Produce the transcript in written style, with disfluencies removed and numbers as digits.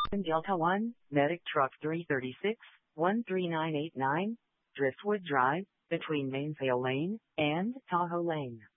Delta 1, Medic Truck 336, 13989, Driftwood Drive, between Mainsail Lane and Tahoe Lane.